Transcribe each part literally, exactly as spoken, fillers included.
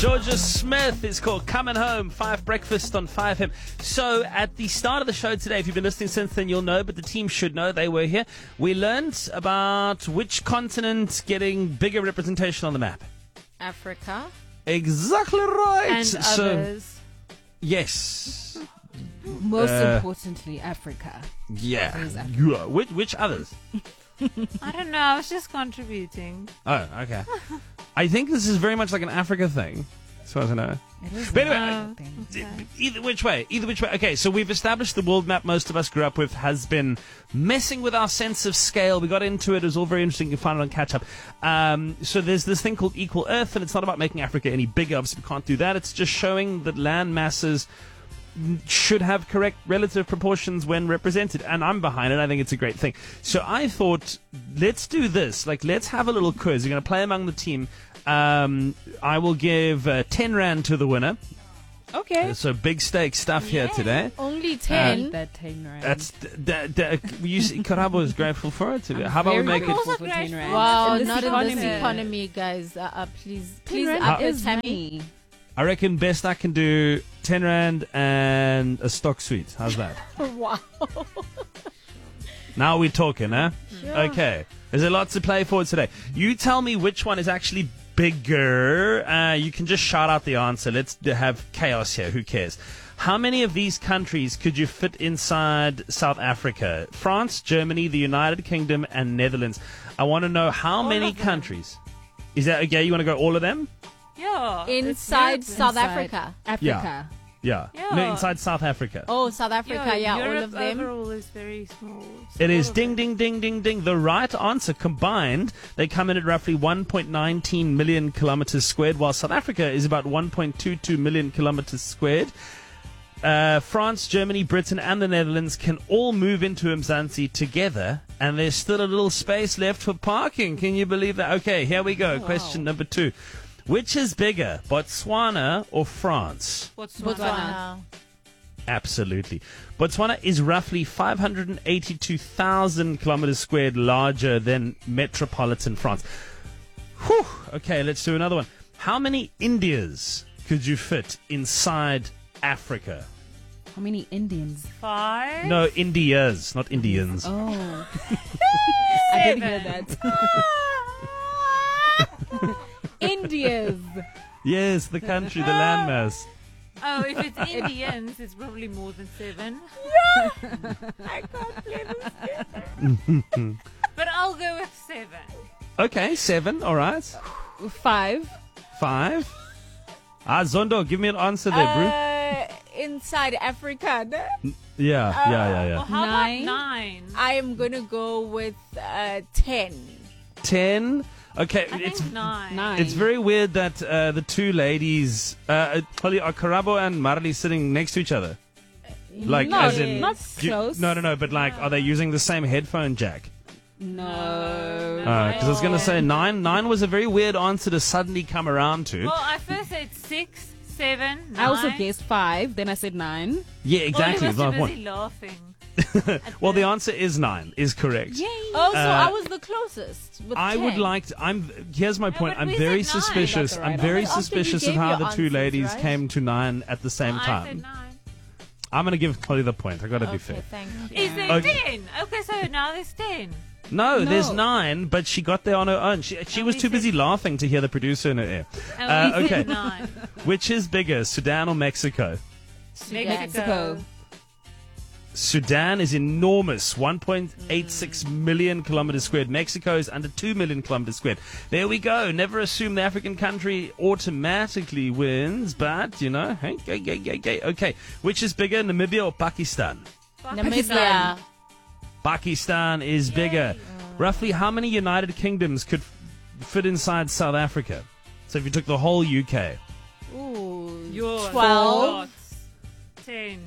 Georgia Smith is called Coming Home, Five Breakfast on five M. So at the start of the show today, if you've been listening since then, you'll know, but the team should know, they were here. We learned about which continent getting bigger representation on the map. Africa. Exactly right. And so, others. Yes. Most Uh, importantly, Africa. Yeah. Africa. yeah. Which, which others? I don't know. I was just contributing. Oh, okay. I think this is very much like an Africa thing. So I don't know. It is But anyway, a Oh. thing. Okay. Either which way, either which way. Okay, so we've established the world map most of us grew up with has been messing with our sense of scale. We got into it. It was all very interesting. You can find it on Catch Up. Um, so there's this thing called Equal Earth, and it's not about making Africa any bigger. Obviously, we can't do that. It's just showing that land masses should have correct relative proportions when represented, and I'm behind it. I think it's a great thing. So I thought, let's do this. Like, let's have a little quiz. We're going to play among the team. Um, I will give uh, ten rand to the winner. Okay. So big stake stuff here today. Only And ten. that ten rand. That's d- d- d- you see, Karabo is grateful for it. How about we very make it? grateful Also for ten grateful. rand. Wow, In this not in economy. this economy, guys. Uh, uh, please, ten please rand up your is tummy. money. I reckon best I can do ten rand and a stock suite. How's that? Wow. Now we're talking, huh? Sure. Okay. There's a lot to play for today. You tell me which one is actually bigger. Uh, you can just shout out the answer. Let's d- have chaos here. Who cares? How many of these countries could you fit inside South Africa? France, Germany, the United Kingdom, and Netherlands. I want to know how many of them. countries. Is that okay? You want to go all of them? Yeah. Inside it's South Inside Africa. Africa. Yeah. Yeah. No, inside South Africa. Oh, South Africa, yeah, all Europe of them. overall is very small. So It all is of ding, them. ding, ding, ding, ding. The right answer combined, they come in at roughly one point one nine million kilometers squared, while South Africa is about one point two two million kilometers squared. Uh, France, Germany, Britain, and the Netherlands can all move into Mzansi together, and there's still a little space left for parking. Can you believe that? Okay, here we go. Question number two. Which is bigger, Botswana or France? Botswana. Botswana. Absolutely. Botswana is roughly five hundred eighty-two thousand kilometers squared larger than metropolitan France. Whew. Okay, let's do another one. How many Indias could you fit inside Africa? How many Indians? Five. No, Indias, not Indians. Oh. I didn't hear that. Indias. Yes, the country, the landmass. Oh, if it's Indians, it's probably more than seven. I can't play this game. But I'll go with seven. Okay, seven, all right. Five. Five. Ah, Zondo, give me an answer there, bro. Uh, inside Africa, no? Yeah, yeah, yeah, Well, yeah. how Nine. about nine? I am gonna go with uh, ten. Ten. Okay, I it's think nine. Nine. It's very weird that uh, the two ladies, uh, Holly, are Karabo and Marley sitting next to each other? Like, No, as in, not you- close. no, no, no. But like, are they using the same headphone jack? No. Because I was going to say nine. Nine was a very weird answer to suddenly come around to. Well, I first said six, seven, nine. I also guessed five. Then I said nine. Yeah, exactly. Well, My you must point. be busy laughing. Well, the answer is nine. Is correct. Oh, so Uh, I was the closest. With I ten. would like to. I'm. Here's my point. but I'm we very said nine. suspicious. That's I'm right. very After you suspicious of gave how your the two answers, ladies right? came to nine at the same I time. said nine. I'm going to give Holly the point. I got to be Okay, fair. thank you. Is there Okay. ten? Okay, so now there's ten. No, No. there's nine, but she got there on her own. She, she Oh, was we too said- busy laughing to hear the producer in her ear. And Uh, we okay. said nine. Which is bigger, Sudan or Mexico? Mexico. Sudan is enormous, one point eight six million kilometers squared. Mexico is under two million kilometers squared. There we go. Never assume the African country automatically wins, but, you know, hey, hey, hey, hey, hey. Okay, which is bigger, Namibia or Pakistan? Namibia. Pakistan is bigger. Roughly how many United Kingdoms could f- fit inside South Africa? So if you took the whole U K. Ooh. Yours. Twelve. Ten.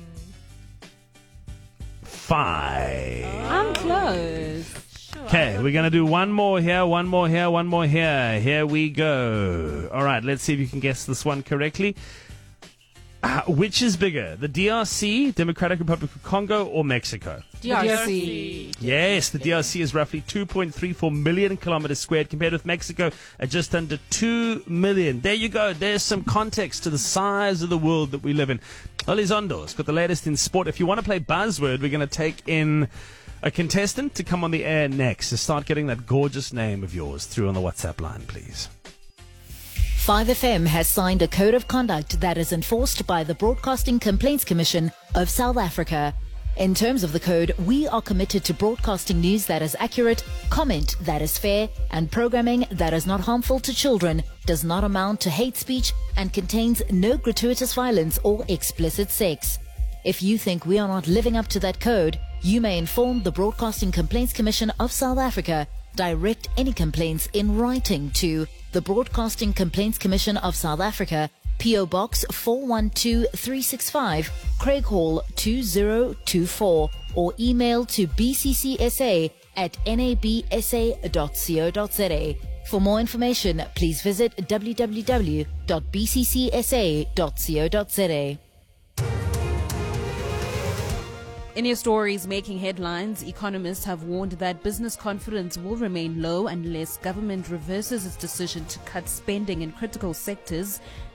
Five. I'm close. Sure. Okay, we're going to do one more here, one more here, one more here. Here we go. All right, let's see if you can guess this one correctly. Uh, which is bigger, the D R C, Democratic Republic of Congo, or Mexico? D R C. Yes, the D R C is roughly two point three four million kilometers squared, compared with Mexico at just under two million. There you go. There's some context to the size of the world that we live in. Olizondo's got the latest in sport. If you want to play Buzzword, we're going to take in a contestant to come on the air next. So start getting that gorgeous name of yours through on the WhatsApp line, please. five F M has signed a code of conduct that is enforced by the Broadcasting Complaints Commission of South Africa. In terms of the code, we are committed to broadcasting news that is accurate, comment that is fair, and programming that is not harmful to children, does not amount to hate speech, and contains no gratuitous violence or explicit sex. If you think we are not living up to that code, you may inform the Broadcasting Complaints Commission of South Africa. Direct any complaints in writing to the Broadcasting Complaints Commission of South Africa, P O Box four one two three six five, Craig Hall two zero two four, or email to b c c s a at n a b s a dot co dot z a. For more information, please visit w w w dot b c c s a dot co dot z a. In your stories making headlines, economists have warned that business confidence will remain low unless government reverses its decision to cut spending in critical sectors.